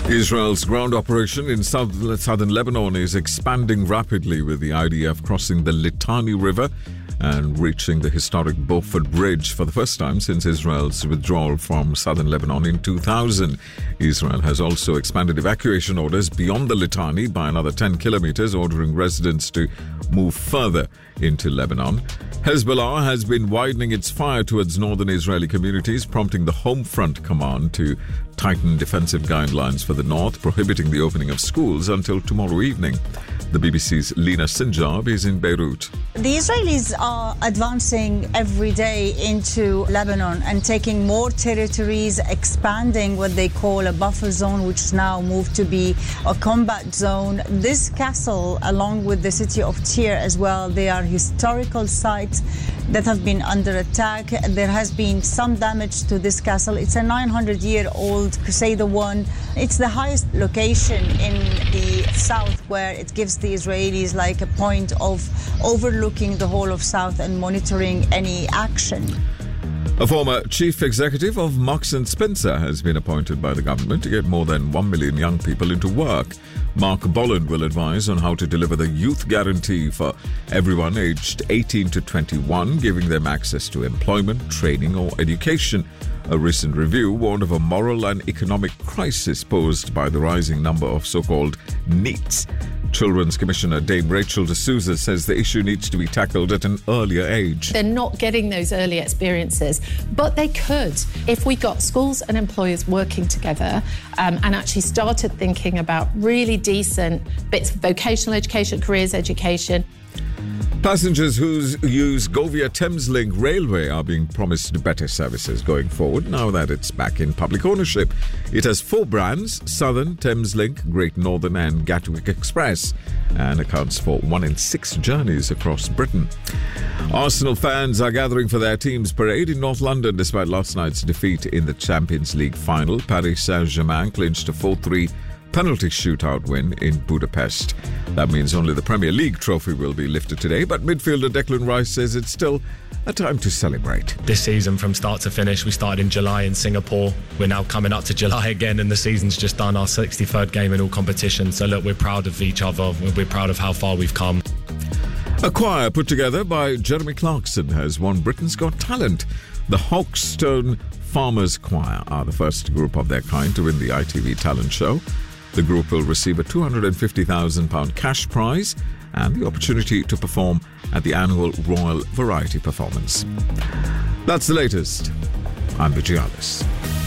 Israel's ground operation in southern Lebanon is expanding rapidly, with the IDF crossing the Litani River and reaching the historic Beaufort Bridge for the first time since Israel's withdrawal from southern Lebanon in 2000. Israel has also expanded evacuation orders beyond the Litani by another 10 kilometers, ordering residents to move further into Lebanon. Hezbollah has been widening its fire towards northern Israeli communities, prompting the Home Front Command to tighten defensive guidelines for the north, prohibiting the opening of schools until tomorrow evening. The BBC's Lina Sinjab is in Beirut. The Israelis are advancing every day into Lebanon and taking more territories, expanding what they call a buffer zone, which is now moved to be a combat zone. This castle, along with the city of Tyre as well, they are historical sites that have been under attack. There has been some damage to this castle. It's a 900-year-old Crusader one. It's the highest location in the south, where it gives the Israelis like a point of overlooking the whole of south and monitoring any action. A former chief executive of Marks & Spencer has been appointed by the government to get more than 1 million young people into work. Mark Bolland will advise on how to deliver the youth guarantee for everyone aged 18 to 21, giving them access to employment, training or education. A recent review warned of a moral and economic crisis posed by the rising number of so-called NEETs. Children's Commissioner Dame Rachel D'Souza says the issue needs to be tackled at an earlier age. They're not getting those early experiences, but they could if we got schools and employers working together and actually started thinking about really decent bits of vocational education, careers education. Passengers who use Govia Thameslink Railway are being promised better services going forward now that it's back in public ownership. It has 4 brands: Southern, Thameslink, Great Northern and Gatwick Express, and accounts for 1 in 6 journeys across Britain. Arsenal fans are gathering for their team's parade in North London despite last night's defeat in the Champions League final. Paris Saint-Germain clinched a 4-3 penalty shootout win in Budapest. That means only the Premier League trophy will be lifted today, but midfielder Declan Rice says it's still a time to celebrate. This season, from start to finish, we started in July in Singapore. We're now coming up to July again, and the season's just done, our 63rd game in all competitions. So look, we're proud of each other. We're proud of how far we've come. A choir put together by Jeremy Clarkson has won Britain's Got Talent. The Hawkstone Farmers Choir are the first group of their kind to win the ITV talent show. The group will receive a £250,000 cash prize and the opportunity to perform at the annual Royal Variety Performance. That's the latest. I'm Vijay Alice.